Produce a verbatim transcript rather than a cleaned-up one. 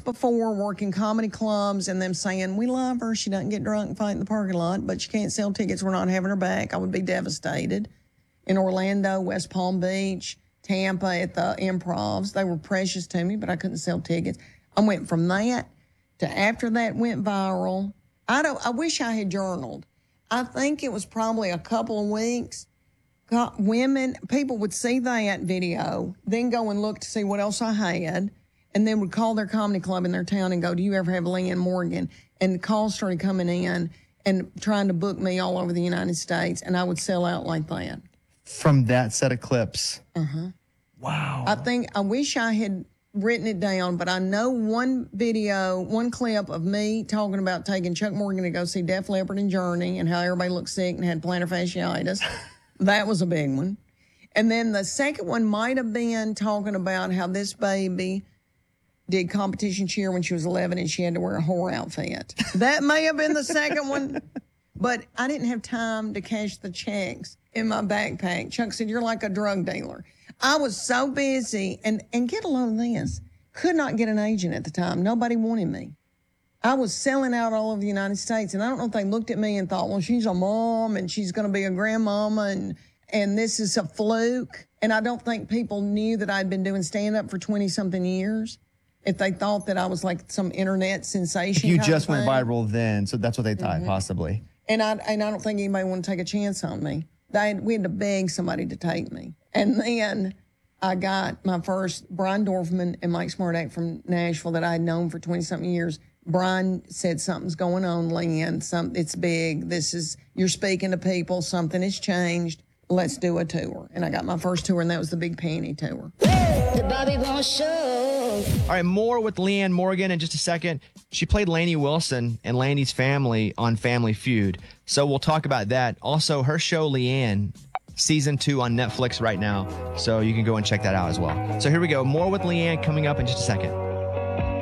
before working comedy clubs and them saying, we love her. She doesn't get drunk and fight in the parking lot, but she can't sell tickets. We're not having her back. I would be devastated. In Orlando, West Palm Beach, Tampa at the Improvs. They were precious to me, but I couldn't sell tickets. I went from that to after that went viral. I don't. I wish I had journaled. I think it was probably a couple of weeks. Got women, people would see that video, then go and look to see what else I had, and then would call their comedy club in their town and go, do you ever have Leanne Morgan? And the calls started coming in and trying to book me all over the United States, and I would sell out like that. From that set of clips? Uh-huh. Wow. I think, I wish I had written it down, but I know one video, one clip of me talking about taking Chuck Morgan to go see Def Leppard and Journey and how everybody looked sick and had plantar fasciitis. That was a big one. And then the second one might have been talking about how this baby did competition cheer when she was eleven and she had to wear a whore outfit. That may have been the second one, but I didn't have time to cash the checks in my backpack. Chuck said, you're like a drug dealer. I was so busy, and, and get a load of this, could not get an agent at the time. Nobody wanted me. I was selling out all over the United States, and I don't know if they looked at me and thought, well, she's a mom, and she's going to be a grandmama, and and this is a fluke. And I don't think people knew that I'd been doing stand-up for twenty-something years. If they thought that I was like some internet sensation. You kind just of went thing. viral then, so that's what they thought, Mhm. possibly. And I and I don't think anybody wanted to take a chance on me. They had, we had to beg somebody to take me. And then I got my first, Brian Dorfman and Mike Smartack from Nashville that I had known for twenty-something years. Brian said, something's going on, Leanne. Some, it's big. This is, you're speaking to people. Something has changed. Let's do a tour. And I got my first tour, and that was the Big Panty Tour. The Bobby Bones Show. All right, more with Leanne Morgan in just a second. She played Lainey Wilson and Lainey's family on Family Feud. So we'll talk about that. Also, her show, Leanne, season two on Netflix right now. So you can go and check that out as well. So here we go. More with Leanne coming up in just a second.